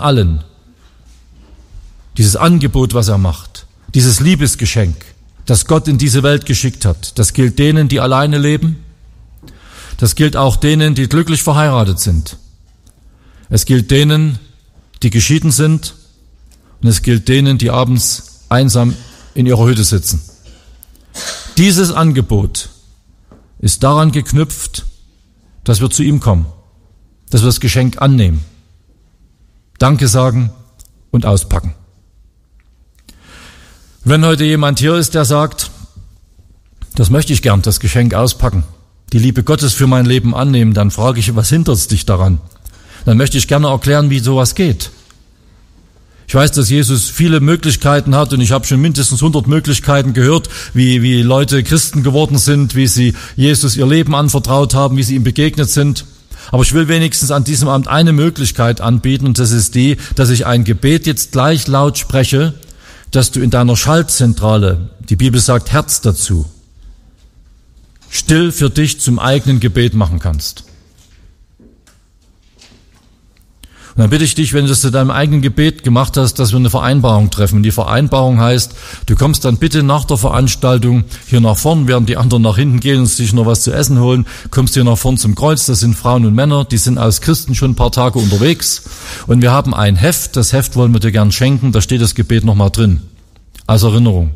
allen, dieses Angebot, was er macht, dieses Liebesgeschenk, das Gott in diese Welt geschickt hat, das gilt denen, die alleine leben, das gilt auch denen, die glücklich verheiratet sind. Es gilt denen, die geschieden sind, und es gilt denen, die abends einsam in ihrer Hütte sitzen. Dieses Angebot ist daran geknüpft, dass wir zu ihm kommen, dass wir das Geschenk annehmen, Danke sagen und auspacken. Wenn heute jemand hier ist, der sagt, das möchte ich gern, das Geschenk auspacken, die Liebe Gottes für mein Leben annehmen, dann frage ich, was hindert dich daran? Dann möchte ich gerne erklären, wie sowas geht. Ich weiß, dass Jesus viele Möglichkeiten hat und ich habe schon mindestens 100 Möglichkeiten gehört, wie Leute Christen geworden sind, wie sie Jesus ihr Leben anvertraut haben, wie sie ihm begegnet sind. Aber ich will wenigstens an diesem Abend eine Möglichkeit anbieten und das ist die, dass ich ein Gebet jetzt gleich laut spreche, dass du in deiner Schaltzentrale, die Bibel sagt Herz dazu, still für dich zum eigenen Gebet machen kannst. Und dann bitte ich dich, wenn du das zu deinem eigenen Gebet gemacht hast, dass wir eine Vereinbarung treffen. Und die Vereinbarung heißt, du kommst dann bitte nach der Veranstaltung hier nach vorn, während die anderen nach hinten gehen und sich noch was zu essen holen, kommst hier nach vorn zum Kreuz. Das sind Frauen und Männer, die sind als Christen schon ein paar Tage unterwegs. Und wir haben ein Heft, das Heft wollen wir dir gern schenken, da steht das Gebet nochmal drin, als Erinnerung.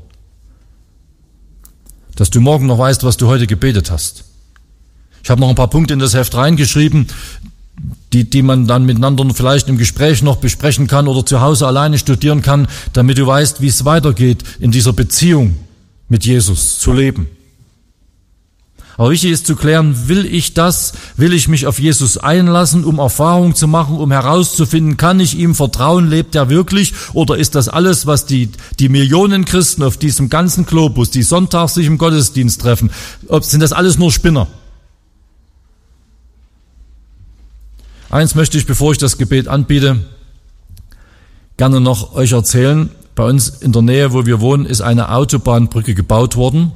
Dass du morgen noch weißt, was du heute gebetet hast. Ich habe noch ein paar Punkte in das Heft reingeschrieben, die man dann miteinander vielleicht im Gespräch noch besprechen kann oder zu Hause alleine studieren kann, damit du weißt, wie es weitergeht, in dieser Beziehung mit Jesus zu leben. Aber wichtig ist zu klären, will ich mich auf Jesus einlassen, um Erfahrung zu machen, um herauszufinden, kann ich ihm vertrauen, lebt er wirklich, oder ist das alles, was die Millionen Christen auf diesem ganzen Globus, die sonntags sich im Gottesdienst treffen, sind das alles nur Spinner? Eins möchte ich, bevor ich das Gebet anbiete, gerne noch euch erzählen. Bei uns in der Nähe, wo wir wohnen, ist eine Autobahnbrücke gebaut worden.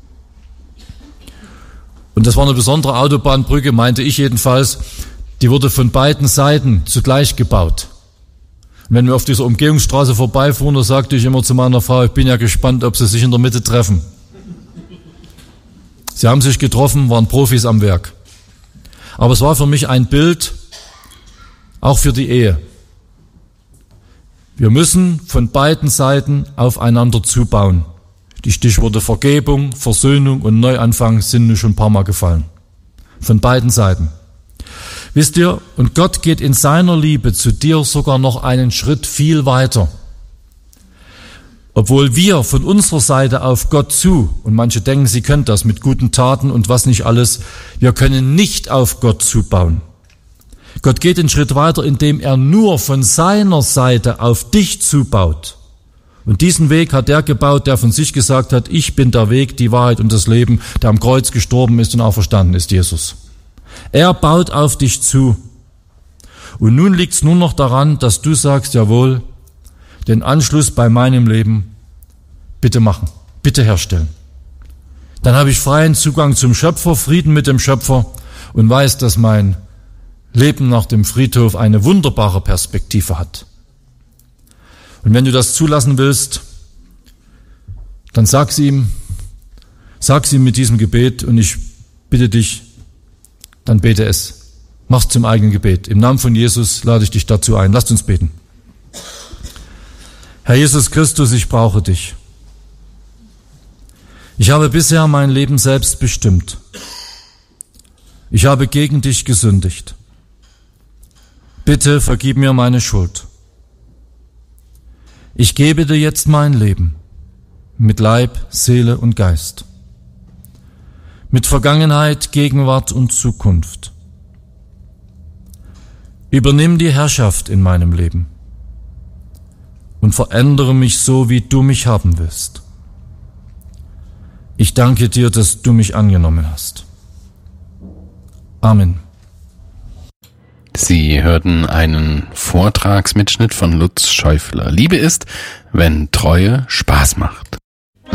Und das war eine besondere Autobahnbrücke, meinte ich jedenfalls. Die wurde von beiden Seiten zugleich gebaut. Und wenn wir auf dieser Umgehungsstraße vorbeifuhren, da sagte ich immer zu meiner Frau, ich bin ja gespannt, ob sie sich in der Mitte treffen. Sie haben sich getroffen, waren Profis am Werk. Aber es war für mich ein Bild, auch für die Ehe. Wir müssen von beiden Seiten aufeinander zubauen. Die Stichworte Vergebung, Versöhnung und Neuanfang sind nun schon ein paar Mal gefallen. Von beiden Seiten. Wisst ihr, und Gott geht in seiner Liebe zu dir sogar noch einen Schritt viel weiter. Obwohl wir von unserer Seite auf Gott zu, und manche denken, sie können das mit guten Taten und was nicht alles, wir können nicht auf Gott zubauen. Gott geht einen Schritt weiter, indem er nur von seiner Seite auf dich zubaut. Und diesen Weg hat der gebaut, der von sich gesagt hat, ich bin der Weg, die Wahrheit und das Leben, der am Kreuz gestorben ist und auferstanden ist, Jesus. Er baut auf dich zu. Und nun liegt es nur noch daran, dass du sagst, jawohl, den Anschluss bei meinem Leben bitte machen, bitte herstellen. Dann habe ich freien Zugang zum Schöpfer, Frieden mit dem Schöpfer und weiß, dass mein Leben nach dem Friedhof eine wunderbare Perspektive hat. Und wenn du das zulassen willst, dann sag's ihm mit diesem Gebet und ich bitte dich, dann bete es. Mach's zum eigenen Gebet. Im Namen von Jesus lade ich dich dazu ein. Lasst uns beten. Herr Jesus Christus, ich brauche dich. Ich habe bisher mein Leben selbst bestimmt. Ich habe gegen dich gesündigt. Bitte vergib mir meine Schuld. Ich gebe dir jetzt mein Leben mit Leib, Seele und Geist, mit Vergangenheit, Gegenwart und Zukunft. Übernimm die Herrschaft in meinem Leben und verändere mich so, wie du mich haben willst. Ich danke dir, dass du mich angenommen hast. Amen. Sie hörten einen Vortragsmitschnitt von Lutz Schäufler. Liebe ist, wenn Treue Spaß macht.